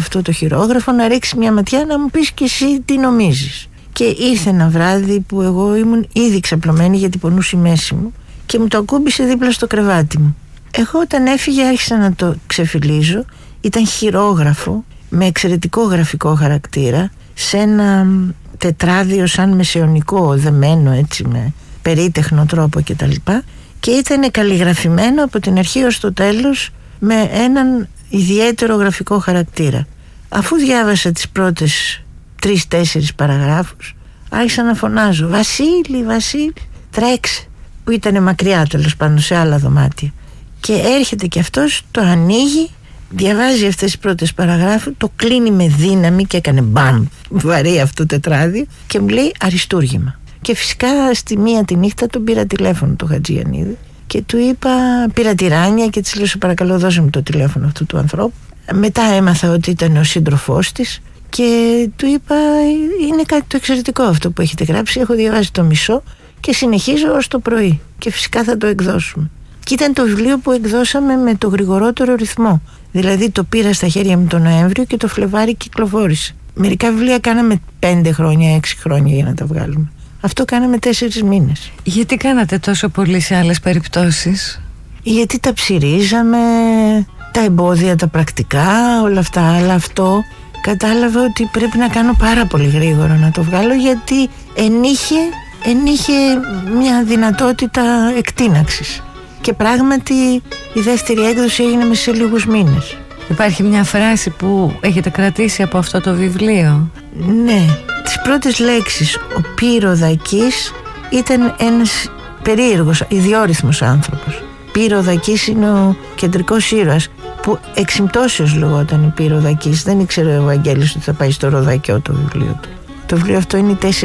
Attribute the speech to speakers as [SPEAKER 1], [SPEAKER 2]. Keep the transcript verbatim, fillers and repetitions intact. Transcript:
[SPEAKER 1] αυτό το χειρόγραφο, να ρίξει μια ματιά, να μου πεις και εσύ τι νομίζεις. Και ήρθε ένα βράδυ που εγώ ήμουν ήδη ξαπλωμένη γιατί πονούσε η μέση μου και μου το ακούμπησε δίπλα στο κρεβάτι μου. Εγώ όταν έφυγε άρχισα να το ξεφυλίζω. Ήταν χειρόγραφο με εξαιρετικό γραφικό χαρακτήρα, σε ένα τετράδιο σαν μεσαιωνικό, δεμένο έτσι με περίτεχνο τρόπο κτλ. Και ήταν καλλιγραφημένο από την αρχή ως το τέλος με έναν ιδιαίτερο γραφικό χαρακτήρα. Αφού διάβασα τις πρώτες τρεις-τέσσερις παραγράφους, άρχισα να φωνάζω «Βασίλη, Βασίλη, τρέξε», που ήταν μακριά τέλος πάντων σε άλλα δωμάτια. Και έρχεται και αυτός, το ανοίγει, διαβάζει αυτές τις πρώτες παραγράφους, το κλείνει με δύναμη και έκανε μπαμ, βαρύ αυτό τετράδιο, και μου λέει «Αριστούργημα». Και φυσικά στη μία τη νύχτα τον πήρα τηλέφωνο το Χατζιαννίδη και του είπα, πήρα τη Ράνια και της λέω «Σε παρακαλώ δώσε μου το τηλέφωνο αυτού του ανθρώπου». Μετά έμαθα ότι ήταν ο σύντροφός της και του είπα «Είναι κάτι το εξαιρετικό αυτό που έχετε γράψει, έχω διαβάσει το μισό και συνεχίζω ως το πρωί και φυσικά θα το εκδώσουμε». Και ήταν το βιβλίο που εκδώσαμε με το γρηγορότερο ρυθμό. Δηλαδή το πήρα στα χέρια μου τον Νοέμβριο και το Φλεβάρι κυκλοφόρησε. Μερικά βιβλία κάναμε πέντε χρόνια, έξι χρόνια για να τα βγάλουμε. Αυτό κάναμε τέσσερις μήνες.
[SPEAKER 2] Γιατί κάνατε τόσο πολύ σε άλλες περιπτώσεις?
[SPEAKER 1] Γιατί τα ψηρίζαμε, τα εμπόδια, τα πρακτικά, όλα αυτά. Αλλά αυτό κατάλαβα ότι πρέπει να κάνω πάρα πολύ γρήγορα να το βγάλω, γιατί ενείχε, ενείχε μια δυνατότητα εκτείναξης. Και πράγματι η δεύτερη έκδοση έγινε μέσα σε λίγους μήνες.
[SPEAKER 2] Υπάρχει μια φράση που έχετε κρατήσει από αυτό το βιβλίο?
[SPEAKER 1] Ναι, τις πρώτες λέξεις. Ο Πυροδακής ήταν ένας περίεργος, ιδιόρυθμος άνθρωπος. Πυροδακής είναι ο κεντρικός ήρωας, που εξυμπτώσεως λεγόταν η Πυροδακής. Δεν ήξερε ο Βαγγέλης ότι θα πάει στο Ροδακιό το βιβλίο του. Το βιβλίο αυτό είναι